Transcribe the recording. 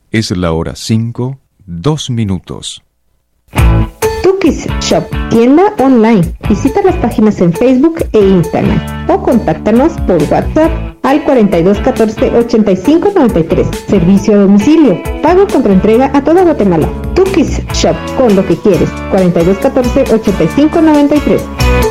Es la hora 5, 2 minutos. Tukis Shop, tienda online. Visita las páginas en Facebook e Instagram o contáctanos por WhatsApp al 42 14 85 93. Servicio a domicilio. Pago contra entrega a toda Guatemala. Tukis Shop, con lo que quieres. 42 14 85 93.